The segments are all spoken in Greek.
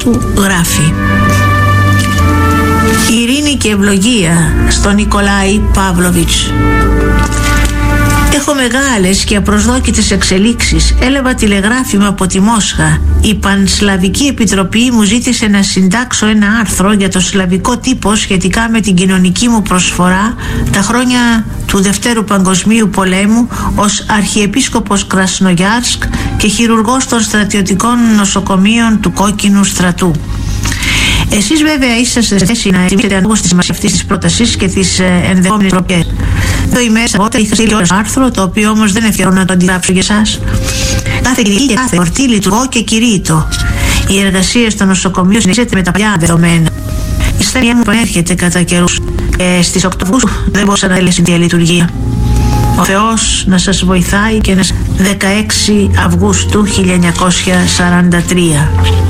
του γράφει: «Ειρήνη και ευλογία στον Νικολάη Παύλοβιτς. Έχω μεγάλες και απροσδόκητες εξελίξεις. Έλαβα τηλεγράφημα από τη Μόσχα. Η Πανσλαβική Επιτροπή μου ζήτησε να συντάξω ένα άρθρο για το σλαβικό τύπο σχετικά με την κοινωνική μου προσφορά τα χρόνια του Δευτέρου Παγκοσμίου Πολέμου ως Αρχιεπίσκοπος Κρασνογιάρσκ και χειρουργός των στρατιωτικών νοσοκομείων του Κόκκινου Στρατού. Εσείς βέβαια είσαστε σε θέση να εκτιμήσετε ανάλογα στη σημασία αυτής της πρότασης και τις ενδεχόμενες τροπές. 2 ημέρες αργότερα είχα στείλει ένα άρθρο, το οποίο όμως δεν ευκαιρώ να το αντιγράψω για εσάς. Κάθε Κυριακή και κάθε εορτή λειτουργώ και κηρύττω. Η εργασία στο νοσοκομείο συνεχίζεται με τα παλιά δεδομένα. Η ασθένειά μου επανέρχεται κατά καιρούς. Στις 8 Αυγούστου δεν μπορούσα να τελειώσει τη λειτουργία. Ο Θεός να σας βοηθάει και να 16 Αυγούστου 1943.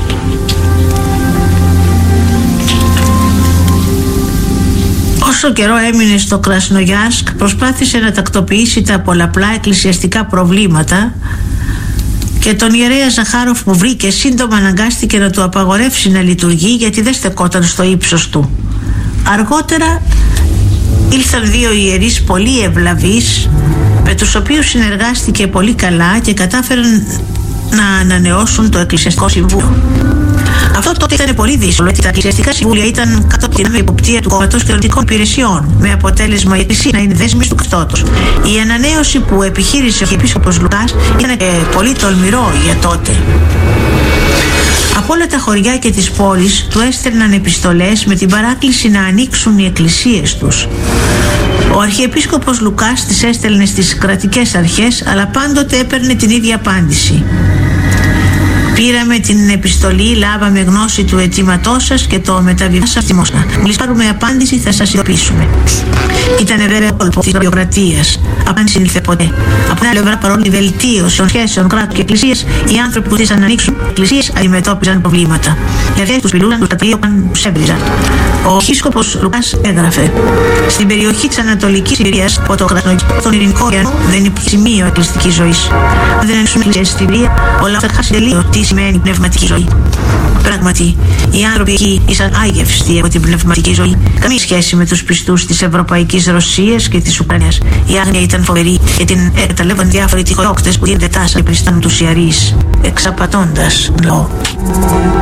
Όσο καιρό έμεινε στο Κρασνογιάρσκ, προσπάθησε να τακτοποιήσει τα πολλαπλά εκκλησιαστικά προβλήματα και τον ιερέα Ζαχάροφ που βρήκε σύντομα αναγκάστηκε να του απαγορεύσει να λειτουργεί, γιατί δεν στεκόταν στο ύψος του. Αργότερα ήλθαν 2 ιερείς πολύ ευλαβείς, με τους οποίους συνεργάστηκε πολύ καλά και κατάφεραν να ανανεώσουν το Εκκλησιαστικό Συμβούλιο. Αυτό τότε ήταν πολύ δύσκολο, γιατί τα εκκλησιαστικά συμβούλια ήταν κάτω από την υποπτία του κόμματος κοινωνικών υπηρεσιών, με αποτέλεσμα η Εκκλησία να είναι δέσμης του κράτους. Η ανανέωση που επιχείρησε ο Αρχιεπίσκοπος Λουκάς ήταν πολύ τολμηρό για τότε. Από όλα τα χωριά και τις πόλεις του έστελναν επιστολές με την παράκληση να ανοίξουν οι εκκλησίες τους. Ο Αρχιεπίσκοπος Λουκάς τις έστελνε στις κρατικές αρχές, αλλά πάντοτε έπαιρνε την ίδια απάντηση: «Πήραμε την επιστολή, λάβαμε γνώση του αιτήματός σας και το μεταβιβάσαμε στη Μόσχα. Μόλις πάρουμε απάντηση θα σας ειδοποιήσουμε». Ήταν βέβαια κόλπο της γραφειοκρατίας. Απάντηση δεν ήρθε ποτέ. Από την άλλη πλευρά, παρόλη τη βελτίωση των σχέσεων κράτους και εκκλησίας, οι άνθρωποι που ήθελαν να ανοίξουν εκκλησίες αντιμετώπιζαν προβλήματα. Οι αρχές τους πηλούσαν, τους καταδίωκαν, τους έβριζαν. Ο Αρχίσκοπος Λουκάς έγραφε: «Στην περιοχή της Ανατολικής Συρίας, από το Κρασνογιάρσκ στον Ειρηνικό ωκεανό, δεν υπάρχει σημείο εκκληστικής ζωής. Αν δεν ανοίξουν εκκλησίες στην Συρία, ο λαός θα χάσει τελείως τι σημαίνει πνευματική ζωή». Πράγματι, οι άνθρωποι εκεί ήσαν άγευστοι από την πνευματική ζωή. Καμία σχέση με τους πιστούς της Ευρωπαϊκής Ρωσίας και της Ουκρανίας. Η άγνοια ήταν φοβερή και την εκμεταλλεύαν διάφοροι τυχοδιώκτες που δίνονται τάσα και περιστάνουν τους ιερείς, εξαπατώντας λαό.